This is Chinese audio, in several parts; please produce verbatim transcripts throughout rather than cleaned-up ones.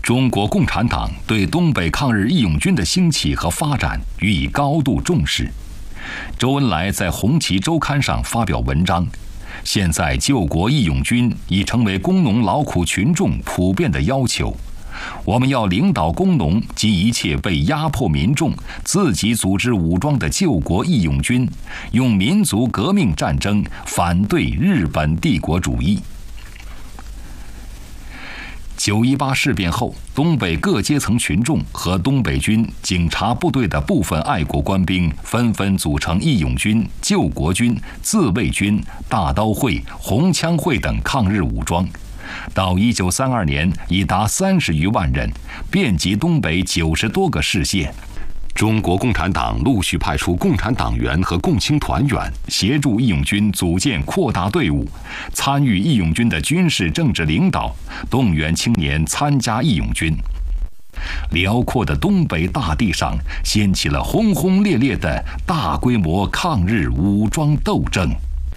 中国共产党对东北抗日义勇军的兴起和发展予以高度重视。周恩来在《红旗周刊》上发表文章，现在救国义勇军已成为工农劳苦群众普遍的要求。我们要领导工农及一切被压迫民众自己组织武装的救国义勇军，用民族革命战争反对日本帝国主义。九一八事变后，东北各阶层群众和东北军警察部队的部分爱国官兵纷纷组成义勇军、救国军、自卫军、大刀会、红枪会等抗日武装。到一九三二年，已达三十余万人，遍及东北九十多个市县。中国共产党陆续派出共产党员和共青团员，协助义勇军组建扩大队伍，参与义勇军的军事政治领导，动员青年参加义勇军。辽阔的东北大地上掀起了轰轰烈烈的大规模抗日武装斗争。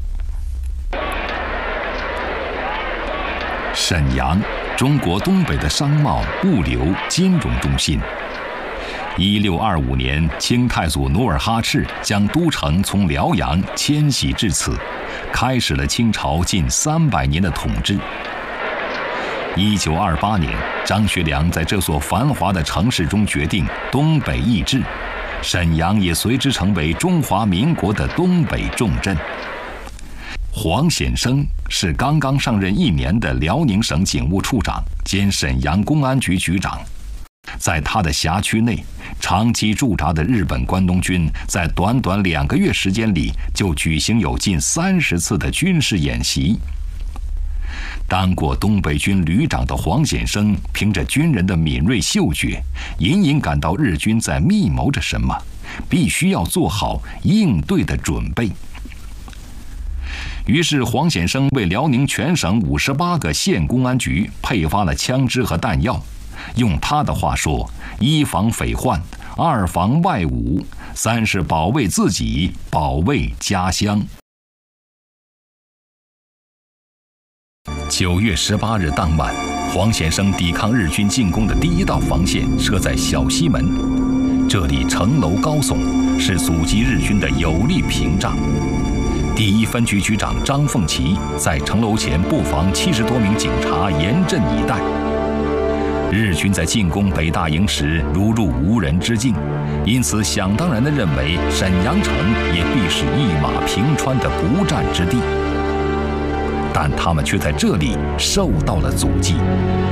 沈阳，中国东北的商贸、物流、金融中心。一六二五年，清太祖努尔哈赤将都城从辽阳迁徙至此，开始了清朝近三百年的统治。一九二八年，张学良在这所繁华的城市中决定东北易帜，沈阳也随之成为中华民国的东北重镇。黄显生是刚刚上任一年的辽宁省警务处长兼沈阳公安局局长。在他的辖区内，长期驻扎的日本关东军在短短两个月时间里就举行有近三十次的军事演习。当过东北军旅长的黄显生，凭着军人的敏锐嗅觉，隐隐感到日军在密谋着什么，必须要做好应对的准备。于是，黄显生为辽宁全省五十八个县公安局配发了枪支和弹药。用他的话说：一防匪患，二防外侮，三是保卫自己，保卫家乡。九月十八日当晚，黄显生抵抗日军进攻的第一道防线设在小西门，这里城楼高耸，是阻击日军的有力屏障。第一分局局长张凤岐在城楼前布防七十多名警察，严阵以待。日军在进攻北大营时如入无人之境，因此想当然地认为沈阳城也必是一马平川的不战之地。但他们却在这里受到了阻击。